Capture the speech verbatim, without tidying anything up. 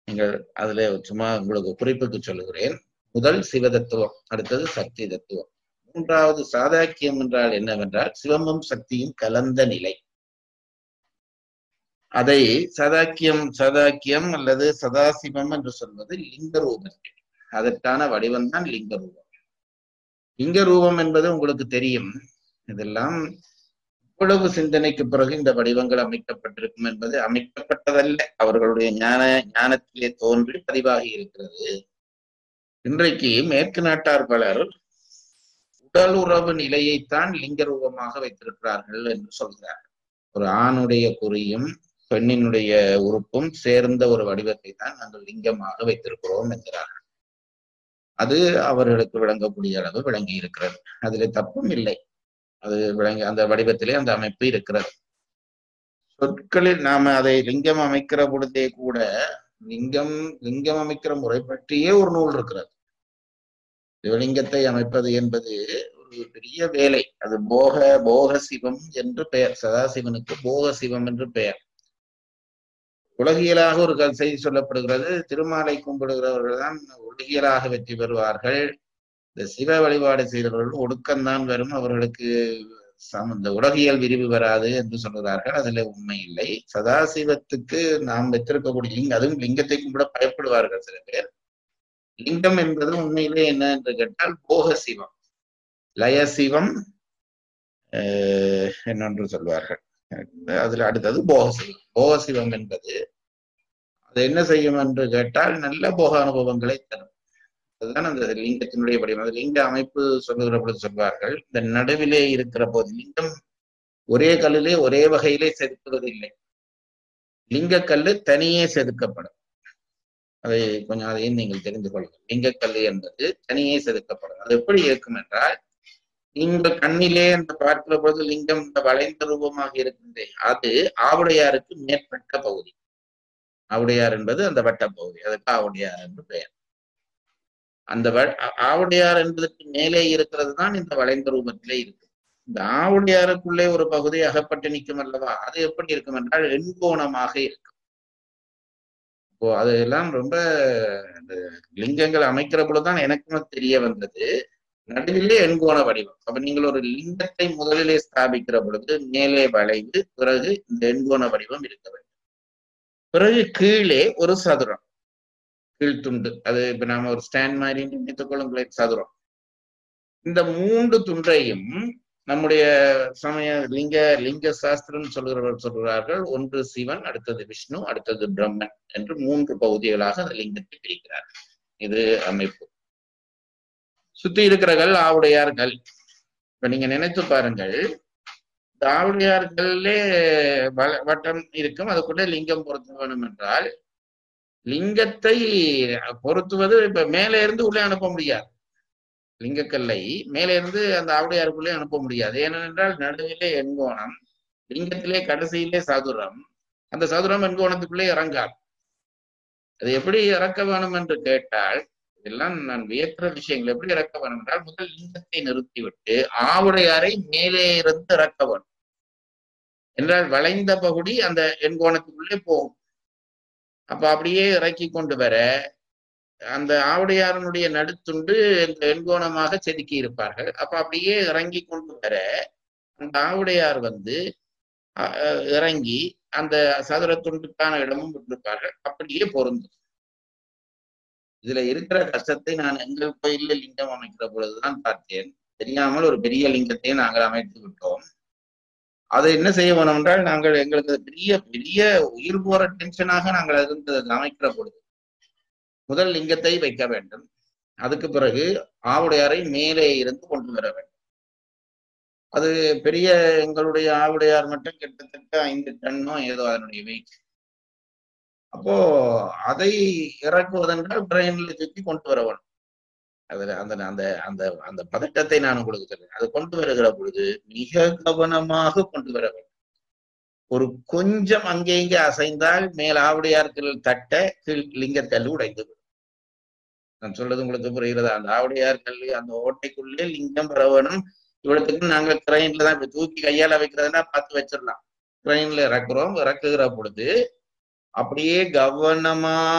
நீங்கள் அதுல சும்மா உங்களுக்கு குறிப்புக்கு சொல்லுகிறேன். முதல் சிவ தத்துவம், அடுத்தது சக்தி தத்துவம். மூன்றாவது சாதாக்கியம் என்றால் என்னவென்றால் சிவமும் சக்தியும் கலந்த நிலை. அதை சதாக்கியம் சதாக்கியம் அல்லது சதாசிவம் என்று சொல்வது லிங்க ரூபத்தில். அதற்கான வடிவம் தான் லிங்க ரூபம். லிங்க ரூபம் என்பது உங்களுக்கு தெரியும். இதெல்லாம் இவ்வளவு சிந்தனைக்கு பிறகு இந்த வடிவங்கள் அமைக்கப்பட்டிருக்கும் என்பது அமைக்கப்பட்டதல்ல, அவர்களுடைய ஞான ஞானத்திலே தோன்றி பதிவாகி இருக்கிறது. இன்றைக்கு மேற்கு நாட்டார் பலர் உடல் உறவு நிலையைத்தான் லிங்க ரூபமாக வைத்திருக்கிறார்கள் என்று சொல்கிறார்கள். ஒரு ஆணுடைய குறியும் பெண்ணினுடைய உறுப்பும் சேர்ந்த ஒரு வடிவத்தை தான் நாங்கள் லிங்கமாக வைத்திருக்கிறோம் என்கிறார்கள். அது அவர்களுக்கு விளங்கக்கூடிய அளவு விளங்கி இருக்கிறது. அதில் தப்பும் இல்லை. அது விளங்கி அந்த வடிவத்திலே அந்த அமைப்பு இருக்கிறது. சொற்களில் நாம அதை லிங்கம் அமைக்கிற பொழுதே கூட லிங்கம் லிங்கம் அமைக்கிற முறை பற்றியே ஒரு நூல் இருக்கிறது. சிவலிங்கத்தை அமைப்பது என்பது ஒரு பெரிய வேலை. அது போக போக சிவம் என்று பெயர். சதாசிவனுக்கு போக சிவம் என்று பெயர். உலகியலாக ஒரு செய்தி சொல்லப்படுகிறது. திருமாலை கும்பிடுகிறவர்கள் தான் உலகியலாக வெற்றி பெறுவார்கள். இந்த சிவ வழிபாடு செய்தவர்கள் ஒடுக்கம்தான் வரும், அவர்களுக்கு இந்த உலகியல் விரிவு வராது என்று சொல்கிறார்கள். அதுல உண்மை இல்லை. சதாசிவத்துக்கு நாம் வைத்திருக்கக்கூடிய லிங்கம், அதுவும் லிங்கத்தை கும்பிட பயப்படுவார்கள் சில பேர். லிங்கம் என்பது உண்மையிலே என்ன என்று கேட்டால் போக சிவம், லய சிவம் என்னென்று சொல்வார்கள். அதுல அடுத்தது போக சிவம். போக சிவம் என்பது அது என்ன செய்யும் என்று கேட்டால் நல்ல போக அனுபவங்களை தரும். அதுதான் அந்த லிங்கத்தினுடைய வடிவம். அது லிங்க அமைப்பு சொல்லுகிற பொழுது சொல்வார்கள், இந்த நடுவிலே இருக்கிற போது லிங்கம் ஒரே கல்லிலே ஒரே வகையிலே செதுக்குவது இல்லை. லிங்க கல்லு தனியே செதுக்கப்படும். அதை கொஞ்சம் அதையும் நீங்கள் தெரிந்து கொள்ளுங்கள். லிங்கக்கல்லு என்பது தனியே செதுக்கப்படும். அது எப்படி இருக்கும் என்றால், நீங்கள் கண்ணிலே அந்த பார்க்கிற பொழுது லிங்கம் இந்த வளைந்த ரூபமாக இருக்கின்றே, அது ஆவுடையாருக்கு மேற்பட்ட பகுதி. ஆவுடையார் என்பது அந்த வட்ட பகுதி, அதுக்கு ஆவுடையார் என்று பெயர். அந்த ஆவுடையார் என்பதற்கு மேலே இருக்கிறது தான் இந்த வளைந்த ரூபத்திலே இருக்கு. இந்த ஆவுடையாருக்குள்ளே ஒரு பகுதி அகப்பட்டு நிற்கும் அல்லவா, அது எப்படி இருக்கும் என்றால் எண்கோணமாக இருக்கும். இப்போ அதெல்லாம் ரொம்ப இந்த லிங்கங்கள் அமைக்கிற பொழுதுதான் எனக்கும் தெரிய வந்தது. நடுவிலே எண்கோண வடிவம். அப்ப நீங்கள் ஒரு லிங்கத்தை முதலிலே ஸ்தாபிக்கிற பொழுது மேலே வளைந்து பிறகு இந்த எண்கோண வடிவம் இருக்க வேண்டும். பிறகு கீழே ஒரு சதுரம், கீழ்த்துண்டு. அது இப்ப நாம ஒரு ஸ்டாண்ட் மாதிரி நினைத்துக் கொள்ளுங்களேன், சதுரம். இந்த மூன்று துண்டையும் நம்முடைய சமய லிங்க லிங்க சாஸ்திரம் சொல்கிறவர் சொல்கிறார்கள், ஒன்று சிவன், அடுத்தது விஷ்ணு, அடுத்தது பிரம்மன் என்று மூன்று பகுதிகளாக அந்த லிங்கத்தை பிரிக்கிறார்கள். இது அமைப்பு. சுத்தி இருக்கிறகள் ஆவுடையார்கள். இப்ப நீங்க நினைத்து பாருங்கள், இந்த ஆவுடையார்களே வட்டம் இருக்கும், அதுக்குள்ள லிங்கம் பொருத்த வேணும் என்றால் லிங்கத்தை பொருத்துவது இப்ப மேலே இருந்து உள்ளே அனுப்ப முடியாது. லிங்கக்கல்லை மேலே இருந்து அந்த ஆவுடையாருக்குள்ளே அனுப்ப முடியாது. ஏனென்றால் நடுவிலே எண்கோணம், லிங்கத்திலே கடைசியிலே சதுரம். அந்த சதுரம் எண்கோணத்துக்குள்ளே இறங்காது. அது எப்படி இறக்க வேணும் என்று கேட்டால், இதெல்லாம் நான் வியக்கிற விஷயங்கள். எப்படி இறக்க வேணும் என்றால், முதல் லிங்கத்தை நிறுத்திவிட்டு ஆவுடையாரை மேலே இருந்து இறக்க வேணும் என்றால் வளைந்த பகுதி அந்த எண்கோணத்துக்குள்ளே போகும். அப்ப அப்படியே இறக்கி கொண்டு வர அந்த ஆவுடையாரனுடைய நடுத்துண்டு இந்த எண்கோணமாக செதுக்கி இருப்பார்கள். அப்ப அப்படியே இறங்கி கொண்டு வர அந்த ஆவுடையார் வந்து இறங்கி அந்த சதுர துண்டுக்கான இடமும் விட்டிருப்பார்கள். அப்படியே பொருந்தும். இதுல இருக்கிற கஷ்டத்தை நான் எங்கள் கோயில்ல லிங்கம் அமைக்கிற பொழுதுதான் பார்த்தேன். தெரியாமல் ஒரு பெரிய லிங்கத்தை நாங்கள் அமைத்து விட்டோம். அதை என்ன செய்ய வேணும் என்றால், நாங்கள் எங்களுக்கு பெரிய பெரிய உயிர் போற டென்ஷனாக நாங்கள் இருந்தது அமைக்கிற பொழுது முதல் லிங்கத்தை வைக்க வேண்டும். அதுக்கு பிறகு ஆவுடையாரை மேலே இருந்து கொண்டு வர வேண்டும். அது பெரிய எங்களுடைய ஆவுடையார் மட்டும் கிட்டத்தட்ட ஐந்து டன்னோ ஏதோ அதனுடைய வெயிட். அப்போ அதை இறக்குவதென்றால் பிரெயின்ல சுற்றி கொண்டு வர வேண்டும். அதுல அந்த அந்த அந்த அந்த பதட்டத்தை நான் உங்களுக்கு சொல்றேன். அது கொண்டு வருகிற பொழுது மிக கவனமாக கொண்டு வர வேண்டும். ஒரு கொஞ்சம் அங்கே இங்கே அசைந்தால் மேல் ஆவுடையார்கள் தட்ட கீழ் லிங்கக்கல்லு உடைந்து விடும். நான் சொல்றது உங்களுக்கு புரிகிறதா? அந்த ஆவுடையார் கல்லு அந்த ஓட்டைக்குள்ளே லிங்கம் பெற வேணும். இவ்வளவுக்கு நாங்க கிரைன்ல தான் இப்ப தூக்கி கையால வைக்கிறதுனா பார்த்து வச்சிடலாம். கிரைன்ல இறக்குறோம். இறக்குகிற பொழுது அப்படியே கவனமா